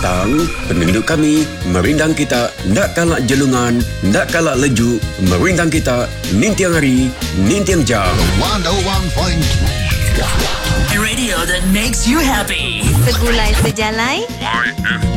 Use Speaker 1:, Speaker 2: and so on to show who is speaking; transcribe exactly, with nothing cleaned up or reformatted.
Speaker 1: datang, penduduk kami merindang kita, nak kalak jelungan, nak kalak leju, merindang kita, nintiang hari, nintiang jam.
Speaker 2: one oh one point three
Speaker 3: Radio that makes you happy.
Speaker 4: Segulai sejalai.